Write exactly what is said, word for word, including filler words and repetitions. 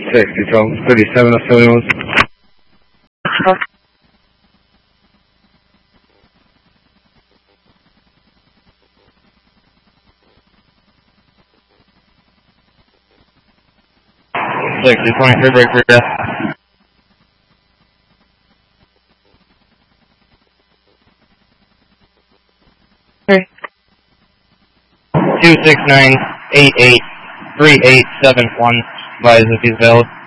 six, Control thirty-seven of seventy one. six, two twenty-three, break for death. two six nine eight eight three eight seven one, advise if he's valid.